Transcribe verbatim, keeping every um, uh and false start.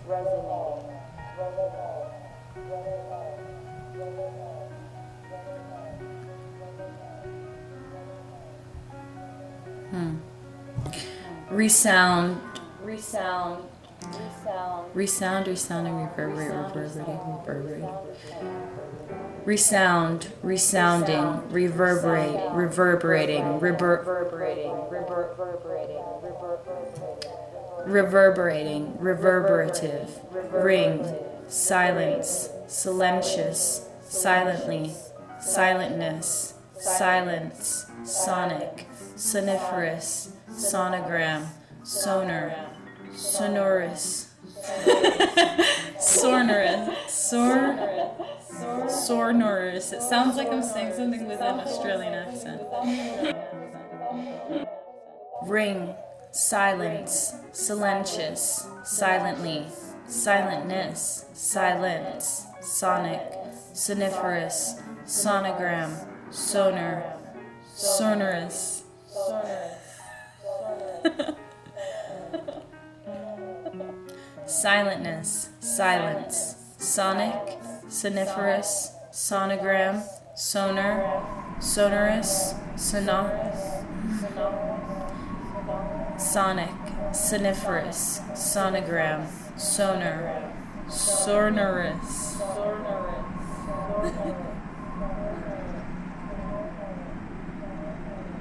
Hmm. Resound, resound, resound, resound, resounding, reverberate, reverberating, reverberating. Resound, resounding, reverberate, reverberating, reverberating, reverberating, reverberating, reverberative, ring, silence, silentious, silently, silentness, silence, sonic, soniferous, sonogram, sonar, sonorous, sonorous, sor, sonorous. It sounds like I'm saying something with an Australian accent. Ring, silence, silentious, silently, silentness, silence, sonic, soniferous, sonogram, sonar, sonorous. Silentness, silence, sonic, soniferous, sonogram, sonar, sonorous, sono, sonic, soniferous, sonogram, sonar, sonorous.